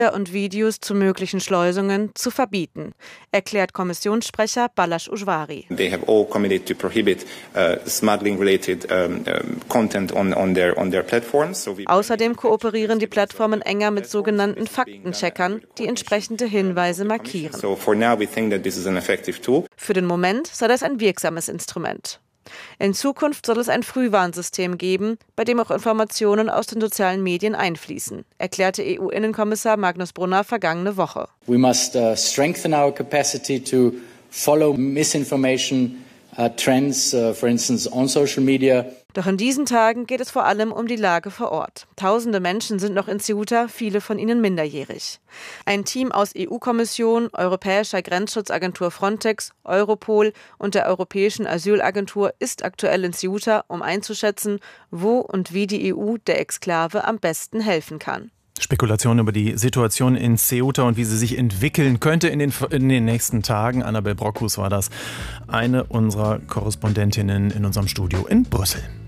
und Videos zu möglichen Schleusungen zu verbieten, erklärt Kommissionssprecher Balázs Ujvari. They have all committed to prohibit smuggling-related content on their platforms. Außerdem kooperieren die Plattformen enger mit sogenannten Faktencheckern, die entsprechende Hinweise markieren. So for now we think that this is an effective tool. Für den Moment sei das ein wirksames Instrument. In Zukunft soll es ein Frühwarnsystem geben, bei dem auch Informationen aus den sozialen Medien einfließen, erklärte EU-Innenkommissar Magnus Brunner vergangene Woche. We must strengthen our capacity to follow misinformation trends, for instance on social media. Doch in diesen Tagen geht es vor allem um die Lage vor Ort. Tausende Menschen sind noch in Ceuta, viele von ihnen minderjährig. Ein Team aus EU-Kommission, Europäischer Grenzschutzagentur Frontex, Europol und der Europäischen Asylagentur ist aktuell in Ceuta, um einzuschätzen, wo und wie die EU der Exklave am besten helfen kann. Spekulationen über die Situation in Ceuta und wie sie sich entwickeln könnte in den nächsten Tagen. Annabel Brockhus war das, eine unserer Korrespondentinnen in unserem Studio in Brüssel.